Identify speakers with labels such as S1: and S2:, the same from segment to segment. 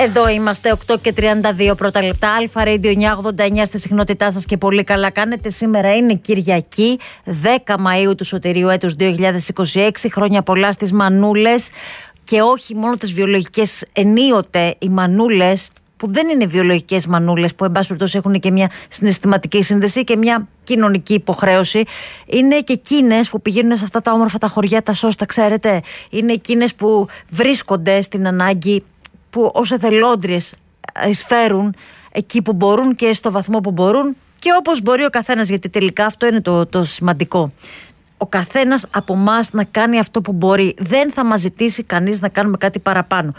S1: Εδώ είμαστε 8 και 32 πρώτα λεπτά. Αλφα Radio 989 στη συχνότητά σας και πολύ καλά κάνετε. Σήμερα είναι Κυριακή 10 Μαΐου του Σωτηρίου έτους 2026. Χρόνια πολλά στις μανούλες και όχι μόνο τις βιολογικές. Ενίοτε οι μανούλες που δεν είναι βιολογικές μανούλες, που εν πάση περιπτώσει έχουν και μια συναισθηματική σύνδεση και μια κοινωνική υποχρέωση, είναι και εκείνες που πηγαίνουν σε αυτά τα όμορφα τα χωριά, τα σώστα, ξέρετε. Είναι εκείνες που βρίσκονται στην ανάγκη, που ως εθελόντριες εισφέρουν εκεί που μπορούν και στο βαθμό που μπορούν και όπως μπορεί ο καθένας, γιατί τελικά αυτό είναι το σημαντικό. Ο καθένας από εμάς να κάνει αυτό που μπορεί. Δεν θα μας ζητήσει κανείς να κάνουμε κάτι παραπάνω.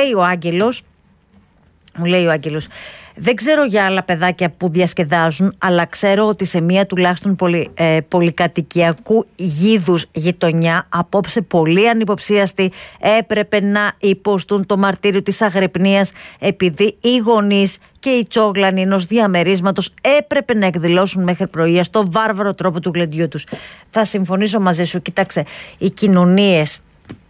S1: Μου λέει ο Άγγελος, δεν ξέρω για άλλα παιδάκια που διασκεδάζουν, αλλά ξέρω ότι σε μία τουλάχιστον πολυκατοικιακού γίδους γειτονιά, απόψε πολύ ανυποψίαστοι, έπρεπε να υποστούν το μαρτύριο της αγρυπνίας, επειδή οι γονείς και οι τσόγλανοι ενός διαμερίσματος έπρεπε να εκδηλώσουν μέχρι πρωία στο βάρβαρο τρόπο του γλεντιού τους. Θα συμφωνήσω μαζί σου. Κοίταξε, οι κοινωνίες,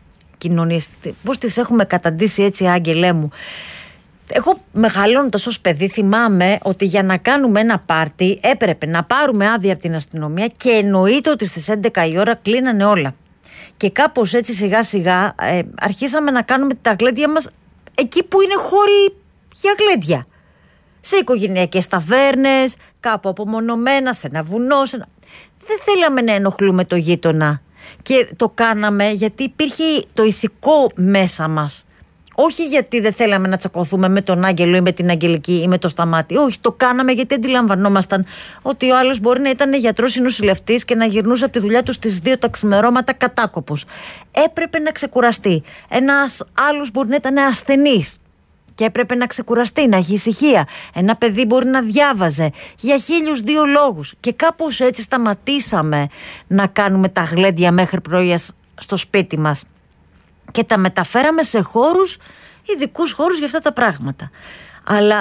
S1: πώς τις έχουμε καταντήσει έτσι, Άγγελέ μου. Εγώ μεγαλώνοντας ως παιδί θυμάμαι ότι για να κάνουμε ένα πάρτι έπρεπε να πάρουμε άδεια από την αστυνομία και εννοείται ότι στις 11 η ώρα κλείνανε όλα. Και κάπως έτσι σιγά σιγά αρχίσαμε να κάνουμε τα γλέντια μας εκεί που είναι χώροι για γλέντια. Σε οικογενειακές ταβέρνες, κάπου απομονωμένα, σε ένα βουνό. Δεν θέλαμε να ενοχλούμε το γείτονα και το κάναμε γιατί υπήρχε το ηθικό μέσα μας. Όχι γιατί δεν θέλαμε να τσακωθούμε με τον Άγγελο ή με την Αγγελική ή με το Σταμάτη. Όχι, το κάναμε γιατί αντιλαμβανόμασταν ότι ο άλλος μπορεί να ήταν γιατρός ή νοσηλευτής και να γυρνούσε από τη δουλειά του στις 2 τα ξημερώματα κατάκοπος. Έπρεπε να ξεκουραστεί. Ένας άλλος μπορεί να ήταν ασθενής και έπρεπε να ξεκουραστεί, να έχει ησυχία. Ένα παιδί μπορεί να διάβαζε για 1002 λόγους. Και κάπως έτσι σταματήσαμε να κάνουμε τα γλέντια μέχρι πρωία στο σπίτι μας. Και τα μεταφέραμε σε χώρους, ειδικούς χώρους για αυτά τα πράγματα. Αλλά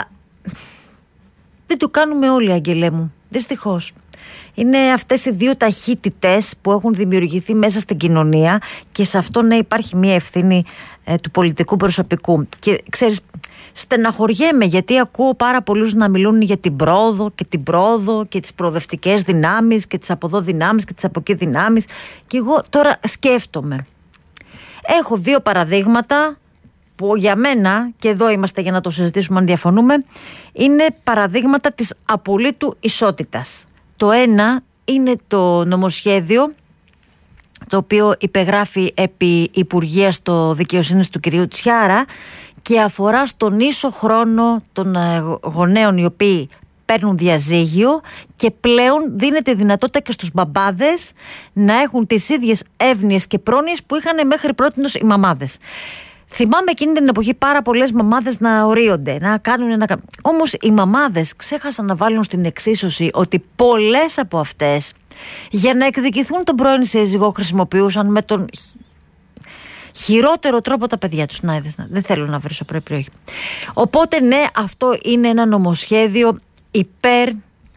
S1: δεν το κάνουμε όλοι, Αγγελέ μου, δυστυχώς. Είναι αυτές οι δύο ταχύτητες που έχουν δημιουργηθεί μέσα στην κοινωνία και σε αυτό ναι υπάρχει μια ευθύνη του πολιτικού προσωπικού. Και ξέρεις, στεναχωριέμαι γιατί ακούω πάρα πολλούς να μιλούν για την πρόοδο και τις προοδευτικές δυνάμεις και τις από εδώ δυνάμεις και τις από εκεί δυνάμεις και εγώ τώρα σκέφτομαι. Έχω 2 παραδείγματα που για μένα, και εδώ είμαστε για να το συζητήσουμε αν διαφωνούμε, είναι παραδείγματα της απολύτου ισότητας. Το ένα είναι το νομοσχέδιο το οποίο υπεγράφει επί Υπουργείας το Δικαιοσύνης του κυρίου Τσιάρα και αφορά στον ίσο χρόνο των γονέων οι οποίοι παίρνουν διαζύγιο και πλέον δίνεται δυνατότητα και στους μπαμπάδες να έχουν τις ίδιες εύνοίες και πρόνοιες που είχαν μέχρι πρότινος οι μαμάδες. Θυμάμαι εκείνη την εποχή πάρα πολλές μαμάδες να ορίονται, να κάνουν. Όμως οι μαμάδες ξέχασαν να βάλουν στην εξίσωση ότι πολλές από αυτές για να εκδικηθούν τον πρώην σύζυγο χρησιμοποιούσαν με τον χειρότερο τρόπο τα παιδιά τους. Δεν θέλω να βρίσω πρέπει. Οπότε ναι, αυτό είναι ένα νομοσχέδιο υπέρ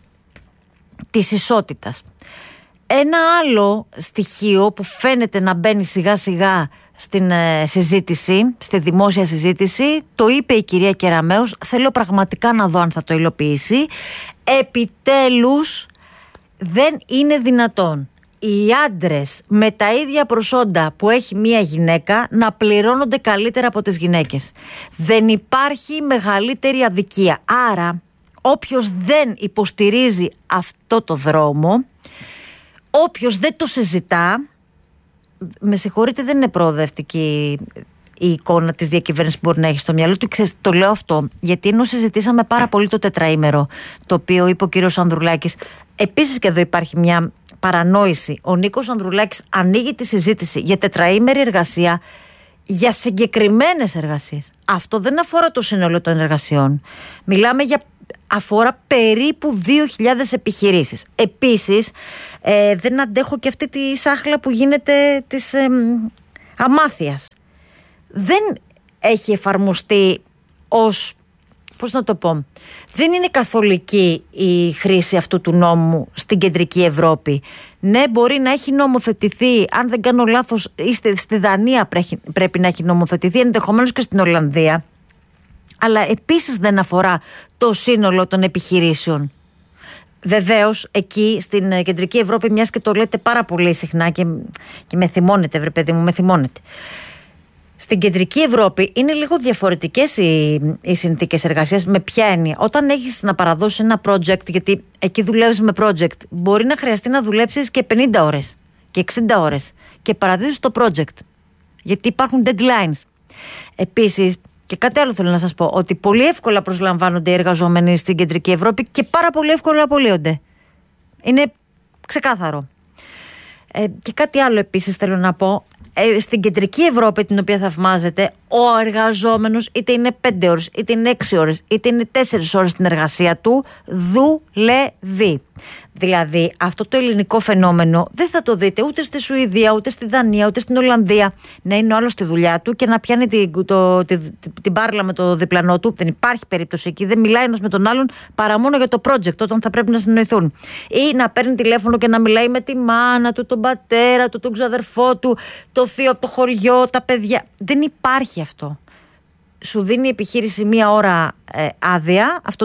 S1: της ισότητας. Ένα άλλο στοιχείο που φαίνεται να μπαίνει σιγά σιγά στην συζήτηση, στη δημόσια συζήτηση, το είπε η κυρία Κεραμέως, θέλω πραγματικά να δω αν θα το υλοποιήσει. Επιτέλους δεν είναι δυνατόν οι άντρες με τα ίδια προσόντα που έχει μία γυναίκα να πληρώνονται καλύτερα από τις γυναίκες. Δεν υπάρχει μεγαλύτερη αδικία. Άρα όποιος δεν υποστηρίζει αυτό το δρόμο, όποιος δεν το συζητά, με συγχωρείτε, δεν είναι προοδευτική η εικόνα της διακυβέρνησης που μπορεί να έχει στο μυαλό του. Ξέρεις, το λέω αυτό γιατί ενώ συζητήσαμε πάρα πολύ το τετραήμερο, το οποίο είπε ο κύριος Ανδρουλάκης, επίσης και εδώ υπάρχει μια παρανόηση. Ο Νίκος Ανδρουλάκης ανοίγει τη συζήτηση για τετραήμερη εργασία για συγκεκριμένες εργασίες. Αυτό δεν αφορά το σύνολο των εργασιών. Μιλάμε για αφορά περίπου 2.000 επιχειρήσεις. Επίσης, δεν αντέχω και αυτή τη σάχλα που γίνεται της αμάθειας. Δεν έχει εφαρμοστεί ως, πώς να το πω, δεν είναι καθολική η χρήση αυτού του νόμου στην κεντρική Ευρώπη. Ναι, μπορεί να έχει νομοθετηθεί, αν δεν κάνω λάθος, στη Δανία πρέπει να έχει νομοθετηθεί, ενδεχομένως και στην Ολλανδία. αλλά επίσης δεν αφορά το σύνολο των επιχειρήσεων. Βεβαίως, εκεί στην Κεντρική Ευρώπη, μιας και το λέτε πάρα πολύ συχνά και με θυμώνετε, βρε παιδί μου, με θυμώνετε. Στην Κεντρική Ευρώπη είναι λίγο διαφορετικές οι συνθήκες εργασίας. Με ποια έννοια? Όταν έχεις να παραδώσεις ένα project, γιατί εκεί δουλεύεις με project, μπορεί να χρειαστεί να δουλέψεις και 50 ώρες και 60 ώρες και παραδίδεις το project, γιατί υπάρχουν deadlines. Επίσης, και κάτι άλλο θέλω να σας πω, ότι πολύ εύκολα προσλαμβάνονται οι εργαζόμενοι στην Κεντρική Ευρώπη και πάρα πολύ εύκολα απολύονται. Είναι ξεκάθαρο. Και κάτι άλλο επίσης θέλω να πω. Στην Κεντρική Ευρώπη, την οποία θαυμάζεται, ο εργαζόμενος είτε είναι 5 ώρες, είτε είναι 6 ώρες, είτε είναι 4 ώρες στην εργασία του, δουλεύει. Δηλαδή, αυτό το ελληνικό φαινόμενο δεν θα το δείτε ούτε στη Σουηδία, ούτε στη Δανία, ούτε στην Ολλανδία. Να είναι ο άλλος στη δουλειά του και να πιάνει την μπάρλα με το διπλανό του. Δεν υπάρχει περίπτωση εκεί. Δεν μιλάει ένας με τον άλλον παρά μόνο για το project, όταν θα πρέπει να συνοηθούν. Ή να παίρνει τηλέφωνο και να μιλάει με τη μάνα του, τον πατέρα του, τον ξαδερφό του, το θείο από το χωριό, τα παιδιά. Δεν υπάρχει αυτό. Σου δίνει η επιχείρηση 1 ώρα άδεια, αυτό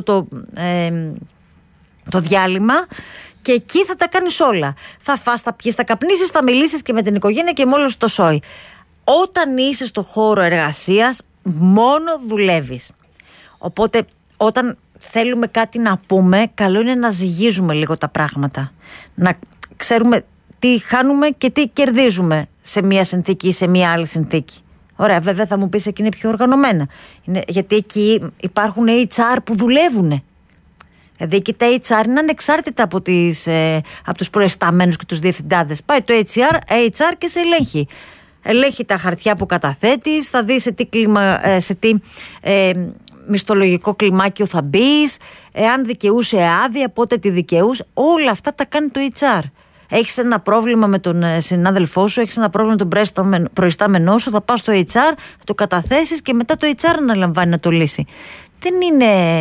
S1: το διάλειμμα, και εκεί θα τα κάνεις όλα. Θα φας, θα πιείς, θα καπνίσεις, θα μιλήσεις και με την οικογένεια και με όλους το σόι. Όταν είσαι στο χώρο εργασίας, μόνο δουλεύεις. Οπότε όταν θέλουμε κάτι να πούμε, καλό είναι να ζυγίζουμε λίγο τα πράγματα. Να ξέρουμε τι χάνουμε και τι κερδίζουμε σε μία συνθήκη ή σε μία άλλη συνθήκη. Ωραία, βέβαια θα μου πεις, εκεί είναι πιο οργανωμένα. Γιατί εκεί υπάρχουν HR που δουλεύουν. Δηλαδή εκεί τα HR είναι ανεξάρτητα από τους προϊσταμένους και τους διευθυντάδες. Πάει το HR και σε ελέγχει. Ελέγχει τα χαρτιά που καταθέτεις, θα δει σε τι μισθολογικό κλιμάκιο θα μπεις, εάν δικαιούσε άδεια, πότε τη δικαιούσε. Όλα αυτά τα κάνει το HR. Έχεις ένα πρόβλημα με τον συνάδελφό σου, έχεις ένα πρόβλημα με τον προϊστάμενό σου, θα πας στο HR, θα το καταθέσεις και μετά το HR αναλαμβάνει να το λύσει. Δεν είναι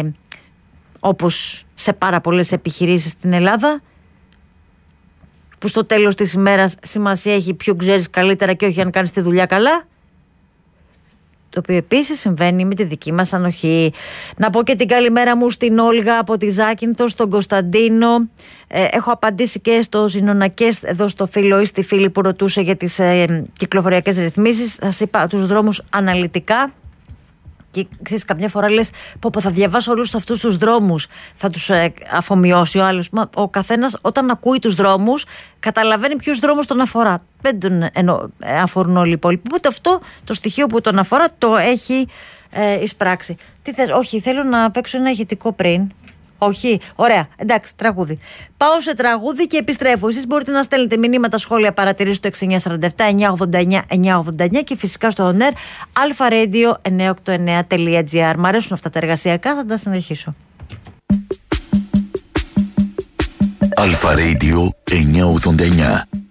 S1: όπως σε πάρα πολλές επιχειρήσεις στην Ελλάδα, που στο τέλος της ημέρας σημασία έχει ποιο ξέρεις καλύτερα και όχι αν κάνεις τη δουλειά καλά. Το οποίο επίσης συμβαίνει με τη δική μας ανοχή. Να πω και την καλημέρα μου στην Όλγα από τη Ζάκυνθο, στον Κωνσταντίνο. Έχω απαντήσει και στο Ζηνονακές, εδώ στο φίλο ή στη φίλη που ρωτούσε για τις κυκλοφοριακές ρυθμίσεις. Σας είπα τους δρόμους αναλυτικά. Και ξέρεις, καμιά φορά λες, θα διαβάσω όλους αυτούς τους δρόμους, θα τους αφομοιώσει ο άλλος. Ο καθένας όταν ακούει τους δρόμους καταλαβαίνει ποιους δρόμους τον αφορά. Δεν τον αφορούν όλοι οι υπόλοιποι. Οπότε αυτό το στοιχείο που τον αφορά το έχει εισπράξει. Τι θες? Όχι, θέλω να παίξω ένα ηχητικό πριν. Όχι, ωραία, εντάξει, τραγούδι. Πάω σε τραγούδι και επιστρέφω. Εσείς μπορείτε να στέλνετε μηνύματα, σχόλια, παρατηρήσεις στο 6947-989-989 και φυσικά στο on air alpha-radio989.gr. Μ' αρέσουν αυτά τα εργασιακά, θα τα συνεχίσω.
S2: Alpha Radio 989.